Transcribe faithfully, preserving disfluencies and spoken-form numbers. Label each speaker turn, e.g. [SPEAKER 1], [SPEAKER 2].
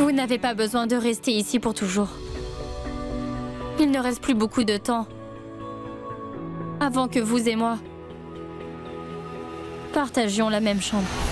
[SPEAKER 1] Vous n'avez pas besoin de rester ici pour toujours. Il ne reste plus beaucoup de temps avant que vous et moi partagions la même chambre.